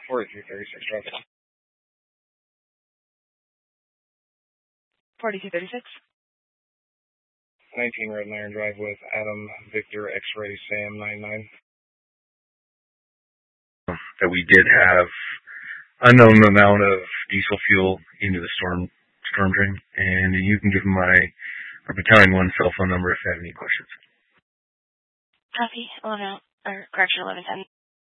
4336 traffic. 4236. 19 Red Iron Drive with Adam Victor X-Ray Sam 99. That we did have unknown amount of diesel fuel into the storm drain, and you can give them our Battalion 1 cell phone number if you have any questions. Copy. 11 out, or correction, 1110.